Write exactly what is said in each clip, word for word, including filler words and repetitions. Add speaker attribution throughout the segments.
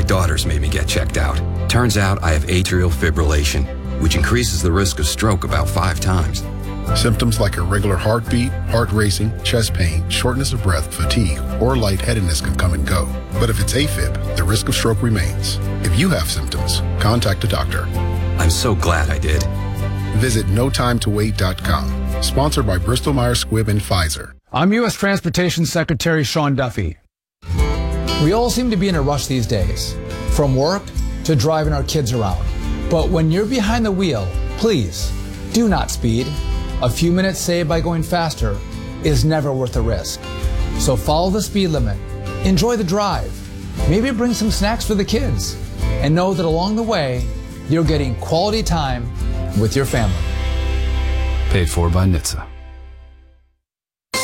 Speaker 1: daughters made me get checked out. Turns out I have atrial fibrillation, which increases the risk of stroke about five times.
Speaker 2: Symptoms like irregular heartbeat, heart racing, chest pain, shortness of breath, fatigue, or lightheadedness can come and go. But if it's AFib, the risk of stroke remains. If you have symptoms, contact a doctor.
Speaker 1: I'm so glad I did.
Speaker 2: Visit no time to wait dot com. Sponsored by Bristol Myers Squibb and Pfizer.
Speaker 3: I'm U S Transportation Secretary Sean Duffy. We all seem to be in a rush these days, from work to driving our kids around. But when you're behind the wheel, please do not speed. A few minutes saved by going faster is never worth the risk. So follow the speed limit, enjoy the drive, maybe bring some snacks for the kids, and know that along the way, you're getting quality time with your family.
Speaker 4: Paid for by N H T S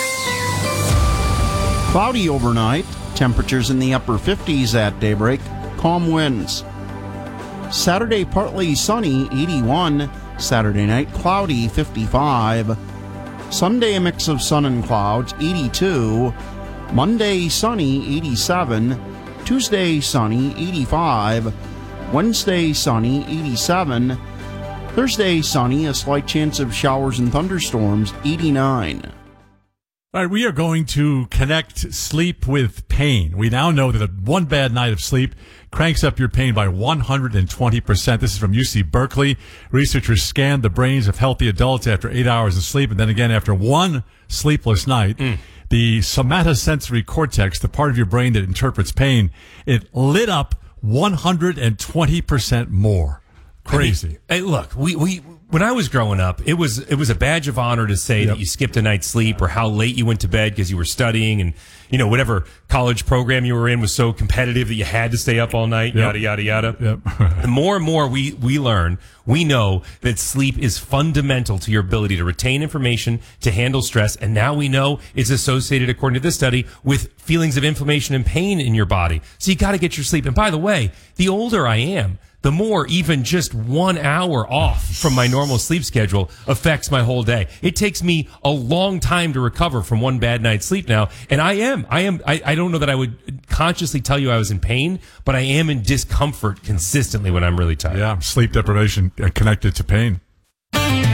Speaker 4: A.
Speaker 5: Cloudy overnight, temperatures in the upper fifties at daybreak, calm winds. Saturday partly sunny, eighty-one. Saturday night cloudy, fifty-five. Sunday a mix of sun and clouds, eighty-two. Monday sunny, eighty-seven. Tuesday sunny, eighty-five. Wednesday sunny, eighty-seven. Thursday sunny, a slight chance of showers and thunderstorms, eighty-nine.
Speaker 6: All right, we are going to connect sleep with pain. We now know that one bad night of sleep cranks up your pain by one hundred twenty percent. This is from U C Berkeley. Researchers scanned the brains of healthy adults after eight hours of sleep and then again after one sleepless night. Mm. The somatosensory cortex, the part of your brain that interprets pain, it lit up one hundred twenty percent more. Crazy.
Speaker 7: I mean, hey, look, we, we, when I was growing up, it was, it was a badge of honor to say yep. that you skipped a night's sleep or how late you went to bed because you were studying and, you know, whatever college program you were in was so competitive that you had to stay up all night, yep. yada, yada, yada. Yep. The more and more we, we learn, we know that sleep is fundamental to your ability to retain information, to handle stress, and now we know it's associated, according to this study, with feelings of inflammation and pain in your body. So you got to get your sleep. And by the way, the older I am, the more even just one hour off from my normal sleep schedule affects my whole day. It takes me a long time to recover from one bad night's sleep now. And I am, I am, I, I don't know that I would consciously tell you I was in pain, but I am in discomfort consistently when I'm really tired.
Speaker 6: Yeah, sleep deprivation connected to pain.